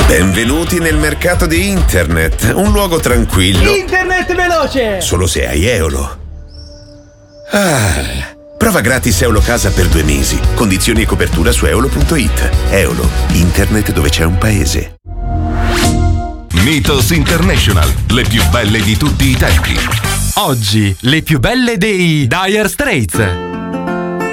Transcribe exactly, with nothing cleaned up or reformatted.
Benvenuti nel mercato di internet, un luogo tranquillo. Internet veloce! Solo se hai Eolo. Ah, prova gratis Eolo Casa per due mesi. Condizioni e copertura su eolo punto it. Eolo, internet dove c'è un paese. Mythos International, le più belle di tutti i tempi. Oggi, le più belle dei Dire Straits.